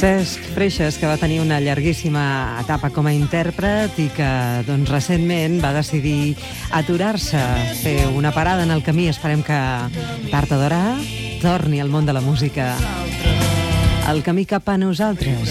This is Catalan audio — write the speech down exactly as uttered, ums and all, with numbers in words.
Cesc Freixas, que va tenir una llarguíssima etapa com a intèrpret i que doncs, recentment va decidir aturar-se, fer una parada en el camí. Esperem que tard o d'hora torni al món de la música. El camí cap a nosaltres.